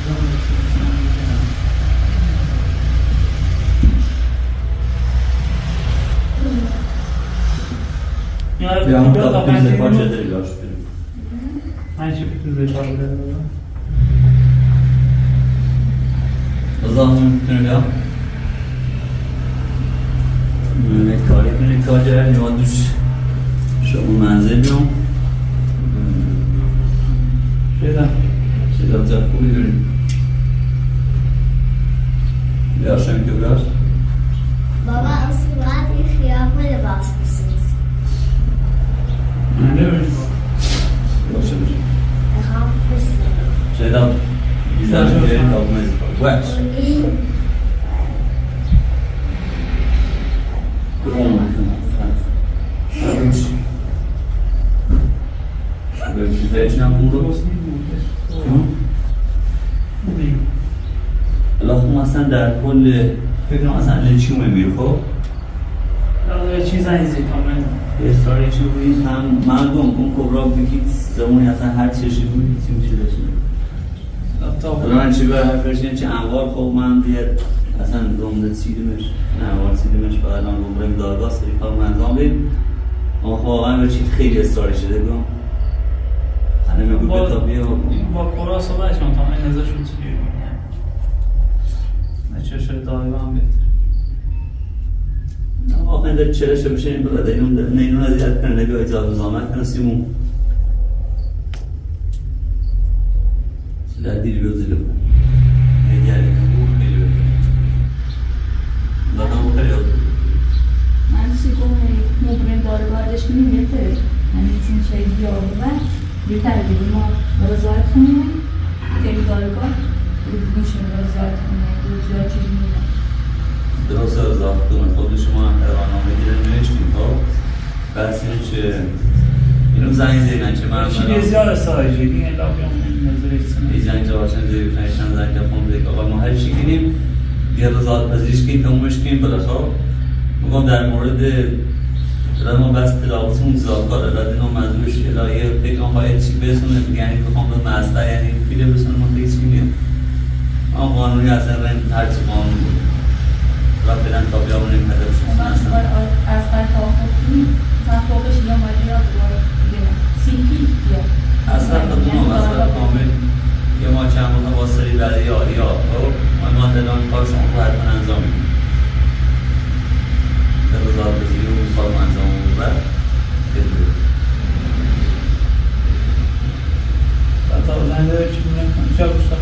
Bir an da bize parça ederiyor. Aynı şey bize parça ederiyor. O zaman mümkün ya. Kari جای یادش شما منزل بیام شدم جا خوبی داریم بیاشم که بیاش بابا اصلا باید این خیابه لباس بسیز بیاشه بشیم میخوام بسیز شدم بیزنم بیاریم داغمه وش Вечером буду. الان مثلا در کل فکر کنم مثلا چی می‌بینی خب؟ یه چیز نیست کاملا. استوری چی بود؟ هم مردم اون کبرا بگید زمانی اصلا هر چیزی بود چی میشه داشت. حالا من چی به حرفش چه انوار خب من دیگه اصلا رومده چیدیمش انوار چیدیمش بعد الان رو بریم دادگاه سری کار انجام بدیم. اما خب واقعا به چیز خیلی استوری شده گم. با کورا صحبت شما تا این ازشون چی میگم نچه شده دایو هم بهتر واقعا در چرشه بشه این بلده اینون ازیاد کنه نگاه اجازه زامت کنه سیمون در دیری بیوزی لبن نگری نبور خیلی بهتر دادم بخیر یاد من سیگو مبرم داره باردش کنیم بهتره همین تیم شایدی آبو بهتره دیگه ما رضایت کنیم تیمی دارگاه میشیم رضایت کنیم زیاد چیز میدن درست رضایت کنیم خود شما ارانامه گیرن نوشتیم ها بس اینه چه اینو زنگ زیرن چه من چی بسیار سایجی این لابی هم نظریت سنه این زنگ جواشن زیر کنیشن زنگ کفون دیگه آقا ما هر چی کنیم یه رضایت پذیرش کنیم تمومش کنیم بلخواه میگم در مورد ما بس تلاوتون زاکار رادینو مزوش الهی پیغام باید چی بسونه یعنی بخوام به مصدر یعنی پیله بسونه من دیگه چی میگم اما قانونی اصلا هر چی قانون بود را بدن تا بیامونیم هدف شما اصلا از هر توافق کنیم توافقش یا مالی یا دوباره سیپی یا اصلا خودمون اصلا کامل یه ما چند ماه با سری برای یاری ها ما دلان کار شما رو حتما انجام میدیم به رضایت بزیری و کار انجام و بعد تا زنده چی میگم چه گوشتم